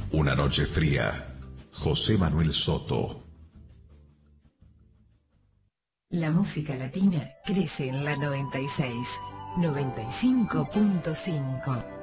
Una noche fría. José Manuel Soto. La música latina crece en la 96, 95.5.